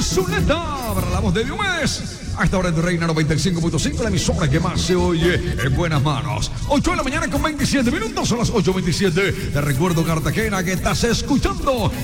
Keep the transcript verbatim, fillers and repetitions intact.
Zuleta, para la voz de Diomedes. A esta hora de Reina noventa y cinco punto cinco, la emisora que más se oye en buenas manos. ocho de la mañana con veintisiete minutos, son las ocho veintisiete. Te recuerdo, Cartagena, que estás escuchando